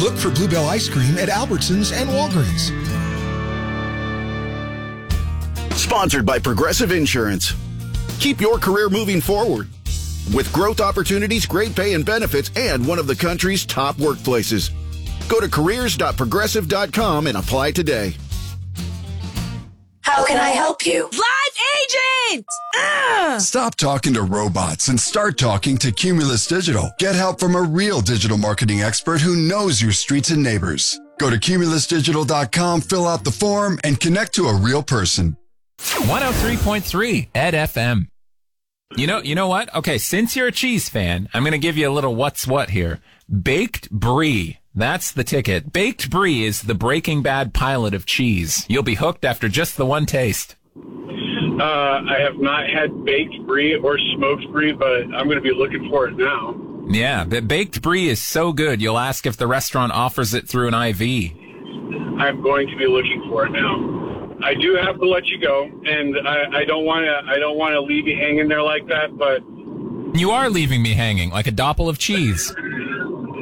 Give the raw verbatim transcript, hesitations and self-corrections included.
Look for Bluebell ice cream at Albertsons and Walgreens. Sponsored by Progressive Insurance. Keep your career moving forward with growth opportunities, great pay and benefits, and one of the country's top workplaces. Go to careers dot progressive dot com and apply today. How can I help you? Live agent! Ugh. Stop talking to robots and start talking to Cumulus Digital. Get help from a real digital marketing expert who knows your streets and neighbors. Go to cumulus digital dot com, fill out the form, and connect to a real person. one oh three point three Ed F M. You know, you know what? Okay, since you're a cheese fan, I'm going to give you a little what's what here. Baked Brie. That's the ticket. Baked Brie is the Breaking Bad pilot of cheese. You'll be hooked after just the one taste. Uh, I have not had baked brie or smoked brie, but I'm going to be looking for it now. Yeah, the baked brie is so good, you'll ask if the restaurant offers it through an I V. I'm going to be looking for it now. I do have to let you go, and I, I don't want to. I don't want to leave you hanging there like that. But you are leaving me hanging like a doppel of cheese.